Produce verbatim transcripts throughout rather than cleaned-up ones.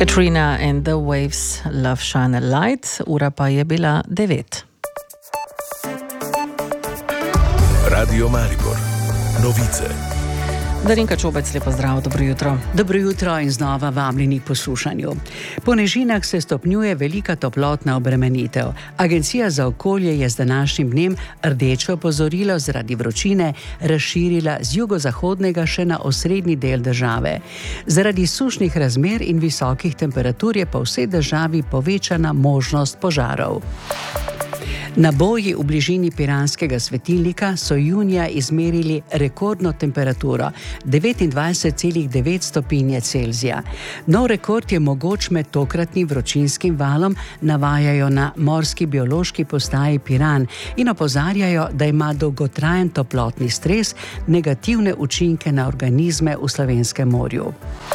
Katrina and the Waves, Love Shine a Light, ura pa je bila devet. Radio Maribor, novice. Darinka Čobec, lepo zdrav, dobro jutro. Dobro jutro in znova vabljeni k poslušanju. Po nižinah se stopnjuje velika toplotna obremenitev. Agencija za okolje je z današnjim dnem rdeče opozorilo zaradi vročine razširila z jugozahodnega še na osrednji del države. Zaradi sušnih razmer in visokih temperatur je po vsej državi povečana možnost požarov. Na boji v bližini piranskega svetilnika so junija izmerili rekordno temperaturo devetindvajset celih devet stopinje Celzija. Nov rekord je mogoč med tokratnim vročinskim valom, navajajo na morski biološki postaji Piran in opozarjajo, da ima dolgotrajen toplotni stres negativne učinke na organizme v Slovenskem morju.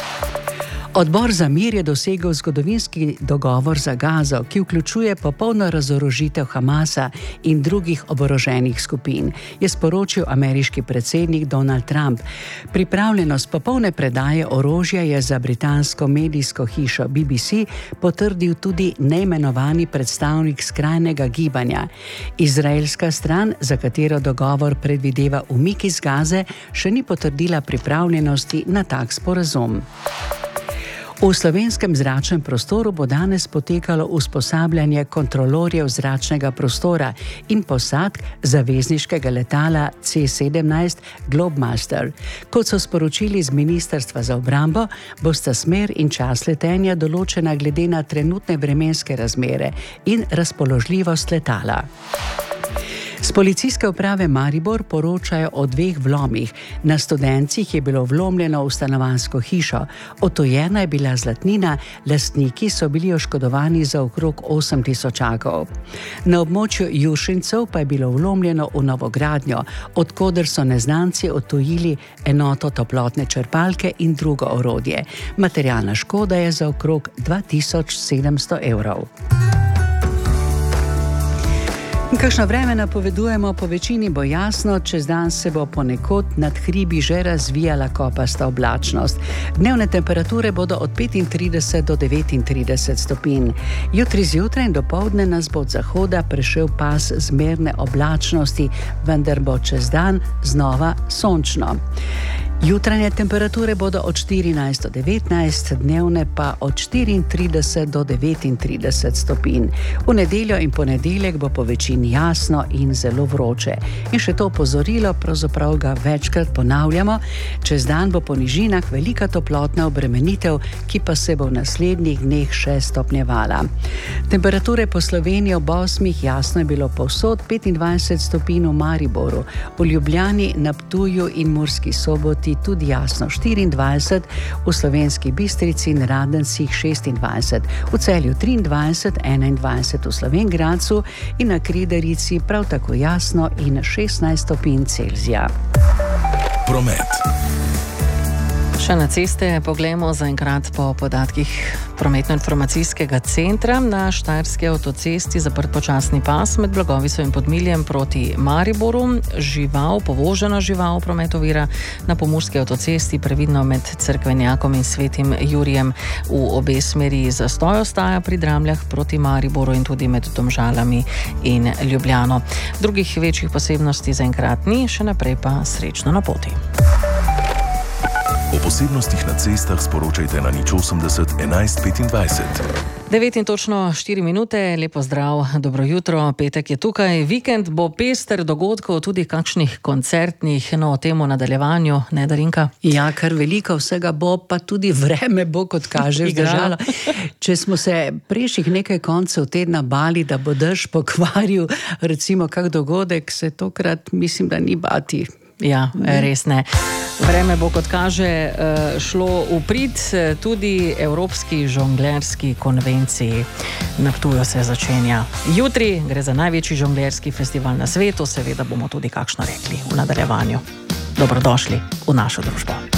Odbor za mir je dosegel zgodovinski dogovor za Gazo, ki vključuje popolno razorožitev Hamasa in drugih oboroženih skupin, je sporočil ameriški predsednik Donald Trump. Pripravljenost popolne predaje orožja je za britansko medijsko hišo B B C potrdil tudi neimenovani predstavnik skrajnega gibanja. Izraelska stran, za katero dogovor predvideva umik iz Gaze, še ni potrdila pripravljenosti na tak sporazum. V slovenskem zračnem prostoru bo danes potekalo usposabljanje kontrolorjev zračnega prostora in posadk zavezniškega letala C sedemnajst Globemaster. Kot so sporočili z Ministrstva za obrambo, bosta smer in čas letenja določena glede na trenutne vremenske razmere in razpoložljivost letala. Z policijske uprave Maribor poročajo o dveh vlomih. Na Studencih je bilo vlomljeno v stanovanjsko hišo. Odtujena je bila zlatnina, lastniki so bili oškodovani za okrog osem tisočakov. Na območju Jušincev pa je bilo vlomljeno v novogradnjo, od koder so neznanci odtujili enoto toplotne črpalke in drugo orodje. Materialna škoda je za okrog dva tisoč sedemsto evrov. Kakšno vreme napovedujemo, po večini bo jasno, čez dan se bo ponekod nad hribi že razvijala kopasta oblačnost. Dnevne temperature bodo od petintrideset do devetintrideset stopinj. Jutri zjutraj in dopoldne nas bo od zahoda prešel pas zmerne oblačnosti, vendar bo čez dan znova sončno. Jutranje temperature bodo od štirinajst do devetnajst, dnevne pa od štiriintrideset do devetintrideset stopinj. V nedeljo in ponedeljek bo po večini jasno in zelo vroče. In še to opozorilo, pravzaprav ga večkrat ponavljamo, čez dan bo po nižinah velika toplotna obremenitev, ki pa se bo v naslednjih dneh še stopnjevala. Temperature po Sloveniji ob osmih jasno je bilo povsod, petindvajset stopinj v Mariboru, v Ljubljani, na Ptuju in Murski Soboti tudi jasno štiriindvajset, v Slovenski Bistrici in Radencih šestindvajset, v Celju triindvajset, enaindvajset v Slovenj Gradcu in na Kredarici prav tako jasno in šestnajst stopinj Celzija. Promet. Še na ceste poglejmo zaenkrat po podatkih prometno-informacijskega centra. Na Štajerski avtocesti zaprt počasni pas med Blagovico in Podmiljem proti Mariboru. Žival, povožena žival promet ovira. Na Pomurski avtocesti previdno med Cerkvenjakom in Svetim Jurijem v obe smeri zastoj ostaja pri Dramljah proti Mariboru in tudi med Domžalami in Ljubljano. Drugih večjih posebnosti zaenkrat ni, še naprej pa srečno na poti. O posebnostih na cestah sporočajte na nič osemdeset enajst petindvajset. devet in točno štiri minute, lepo zdrav, dobro jutro, petek je tukaj, vikend bo pester dogodkov, tudi kakšnih koncertnih, no o temu nadaljevanju, ne Darinka? Ja, kar veliko vsega bo, pa tudi vreme bo, kot kaže, vzdržalo. Če smo se prejšnjih nekaj koncev tedna bali, da bo dež pokvaril recimo kak dogodek, se tokrat mislim, da ni bati. Ja, res ne. Vreme bo, kot kaže, šlo v prid tudi Evropski žonglerski konvenciji. Na Ptuju se začenja jutri, gre za največji žonglerski festival na svetu, seveda bomo tudi kakšno rekli v nadaljevanju. Dobrodošli v našo družbo.